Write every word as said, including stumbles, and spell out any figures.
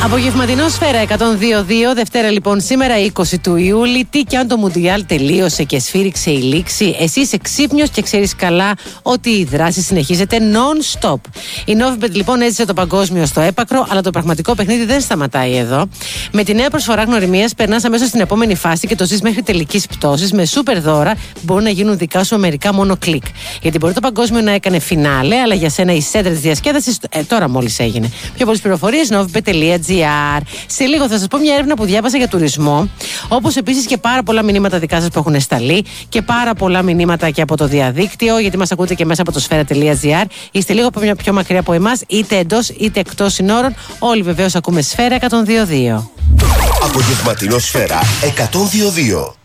Απογευματινό Σφαίρα εκατόν δύο κόμμα δύο, Δευτέρα λοιπόν σήμερα είκοσι του Ιούλη. Τι κι αν το Μουντιάλ τελείωσε και σφύριξε η λήξη, εσύ είσαι ξύπνιος και ξέρεις καλά ότι η δράση συνεχίζεται non-stop. Η Novibet λοιπόν έζησε το παγκόσμιο στο έπακρο, αλλά το πραγματικό παιχνίδι δεν σταματάει εδώ. Με τη νέα προσφορά γνωριμίας περνάς αμέσως στην επόμενη φάση και το ζεις μέχρι τελικής πτώσης με σούπερ δώρα που μπορούν να γίνουν δικά σου με μερικά μόνο κλικ. Γιατί μπορεί το παγκόσμιο να έκανε φινάλε, αλλά για σένα η σέντρα της διασκέδασης ε, τώρα μόλις έγινε. Πιο πολλές πληροφορίες novibet τελεία gr. Σε λίγο θα σας πω μια έρευνα που διάβασα για τουρισμό, όπως επίσης και πάρα πολλά μηνύματα δικά σας που έχουν σταλεί και πάρα πολλά μηνύματα και από το διαδίκτυο, γιατί μας ακούτε και μέσα από το σφαίρα τελεία gr. Είστε λίγο πιο μακριά από εμάς, είτε εντός είτε εκτός συνόρων. Όλοι βεβαίως ακούμε Σφαίρα εκατόν δύο κόμμα δύο. Απογευματινό Σφαίρα εκατόν δύο κόμμα δύο.